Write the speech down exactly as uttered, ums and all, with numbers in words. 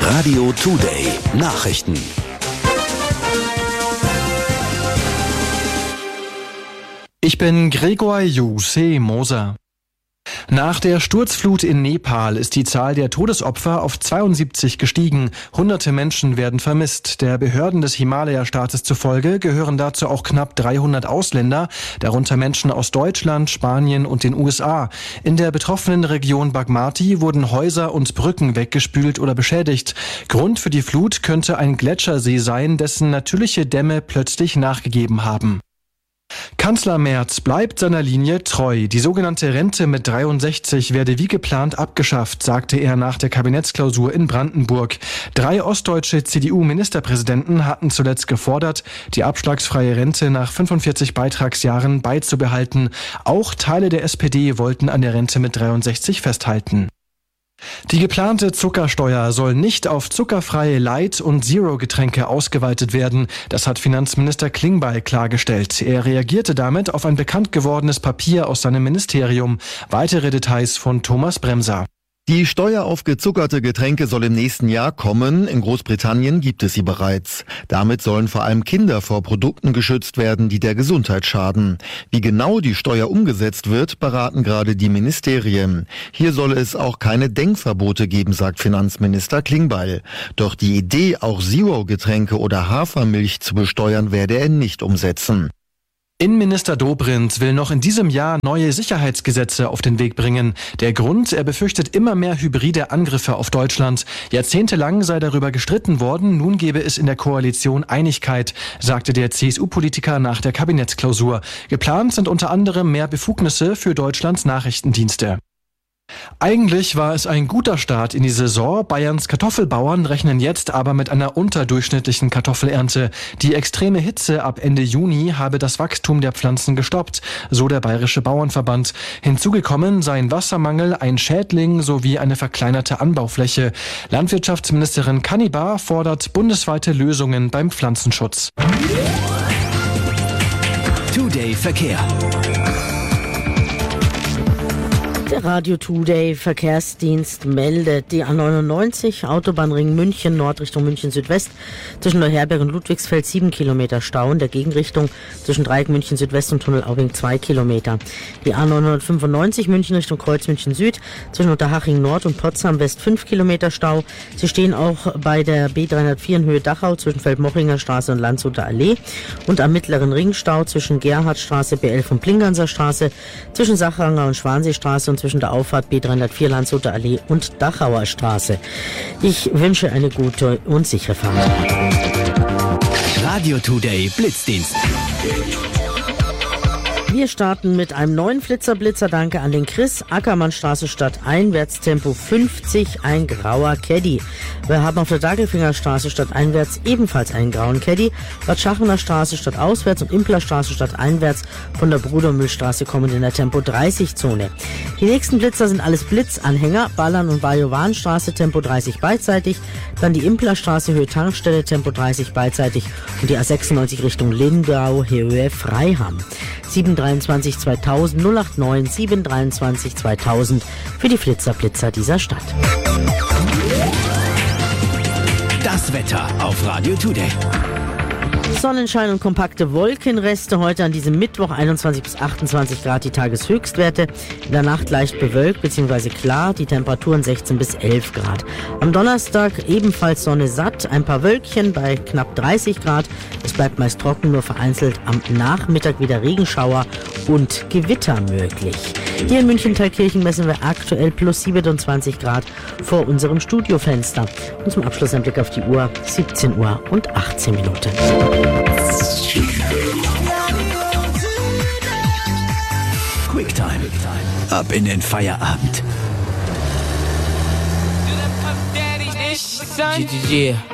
Radio Today Nachrichten. Ich bin Gregor Jose Moser. Nach der Sturzflut in Nepal ist die Zahl der Todesopfer auf zweiundsiebzig gestiegen. Hunderte Menschen werden vermisst. Der Behörden des Himalaya-Staates zufolge gehören dazu auch knapp dreihundert Ausländer, darunter Menschen aus Deutschland, Spanien und den U S A. In der betroffenen Region Bagmati wurden Häuser und Brücken weggespült oder beschädigt. Grund für die Flut könnte ein Gletschersee sein, dessen natürliche Dämme plötzlich nachgegeben haben. Kanzler Merz bleibt seiner Linie treu. Die sogenannte Rente mit dreiundsechzig werde wie geplant abgeschafft, sagte er nach der Kabinettsklausur in Brandenburg. Drei ostdeutsche C D U-Ministerpräsidenten hatten zuletzt gefordert, die abschlagsfreie Rente nach fünfundvierzig Beitragsjahren beizubehalten. Auch Teile der S P D wollten an der Rente mit dreiundsechzig festhalten. Die geplante Zuckersteuer soll nicht auf zuckerfreie Light- und Zero-Getränke ausgeweitet werden. Das hat Finanzminister Klingbeil klargestellt. Er reagierte damit auf ein bekannt gewordenes Papier aus seinem Ministerium. Weitere Details von Thomas Bremser. Die Steuer auf gezuckerte Getränke soll im nächsten Jahr kommen. In Großbritannien gibt es sie bereits. Damit sollen vor allem Kinder vor Produkten geschützt werden, die der Gesundheit schaden. Wie genau die Steuer umgesetzt wird, beraten gerade die Ministerien. Hier soll es auch keine Denkverbote geben, sagt Finanzminister Klingbeil. Doch die Idee, auch Zero-Getränke oder Hafermilch zu besteuern, werde er nicht umsetzen. Innenminister Dobrindt will noch in diesem Jahr neue Sicherheitsgesetze auf den Weg bringen. Der Grund, er befürchtet immer mehr hybride Angriffe auf Deutschland. Jahrzehntelang sei darüber gestritten worden, nun gebe es in der Koalition Einigkeit, sagte der C S U-Politiker nach der Kabinettsklausur. Geplant sind unter anderem mehr Befugnisse für Deutschlands Nachrichtendienste. Eigentlich war es ein guter Start in die Saison. Bayerns Kartoffelbauern rechnen jetzt aber mit einer unterdurchschnittlichen Kartoffelernte. Die extreme Hitze ab Ende Juni habe das Wachstum der Pflanzen gestoppt, so der Bayerische Bauernverband. Hinzugekommen seien Wassermangel, ein Schädling sowie eine verkleinerte Anbaufläche. Landwirtschaftsministerin Kannibar fordert bundesweite Lösungen beim Pflanzenschutz. Today Verkehr. Der Radio Today Verkehrsdienst meldet, die A neunundneunzig, Autobahnring München Nord Richtung München Südwest, zwischen Neuherberg und Ludwigsfeld sieben Kilometer Stau, in der Gegenrichtung zwischen Dreieck München Südwest und Tunnel Aubing zwei Kilometer. Die A neunhundertfünfundneunzig München Richtung Kreuz München Süd, zwischen Unterhaching Nord und Potsdam West fünf Kilometer Stau. Sie stehen auch bei der B dreihundertvier in Höhe Dachau zwischen Feldmochinger Straße und Landshuter Allee und am Mittleren Ringstau zwischen Gerhardstraße, B elf und Plinganser Straße, zwischen Sachanger und Schwanseestraße und zwischen der Auffahrt B dreihundertvier Landshuter Allee und Dachauer Straße. Ich wünsche eine gute und sichere Fahrt. Radio Today Blitzdienst. Wir starten mit einem neuen Flitzer-Blitzer. Danke an den Chris. Ackermannstraße stadteinwärts, Tempo fünfzig, ein grauer Caddy. Wir haben auf der Dagelfingerstraße stadteinwärts ebenfalls einen grauen Caddy. Bad Schachener Straße stadtauswärts und Implerstraße stadteinwärts von der Brudermühlstraße kommend in der Tempo dreißig Zone. Die nächsten Blitzer sind alles Blitzanhänger. Ballern und Bajowanstraße Tempo dreißig beidseitig. Dann die Implerstraße Höhe Tankstelle Tempo dreißig beidseitig und die A sechsundneunzig Richtung Lindau Höhe Freiham. sieben dreiundzwanzig zweitausend null acht neun sieben dreiundzwanzig zweitausend für die Flitzer-Blitzer dieser Stadt. Das Wetter auf Radio Today. Sonnenschein und kompakte Wolkenreste heute an diesem Mittwoch, einundzwanzig bis achtundzwanzig Grad die Tageshöchstwerte. In der Nacht leicht bewölkt bzw. klar, die Temperaturen sechzehn bis elf Grad. Am Donnerstag ebenfalls Sonne satt, ein paar Wölkchen bei knapp dreißig Grad. Es bleibt meist trocken, nur vereinzelt am Nachmittag wieder Regenschauer und Gewitter möglich. Hier in München-Thalkirchen messen wir aktuell plus siebenundzwanzig Grad vor unserem Studiofenster. Und zum Abschluss ein Blick auf die Uhr, siebzehn Uhr und achtzehn Minuten. Quicktime. Ab in den Feierabend. Yeah.